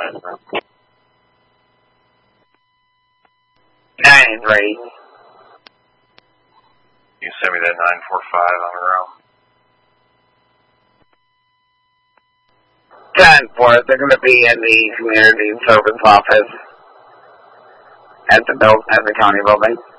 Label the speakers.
Speaker 1: advertisement.
Speaker 2: 93.
Speaker 1: You send me that 945 on the row.
Speaker 2: 10-4, they're going to be in the community service office at the county building.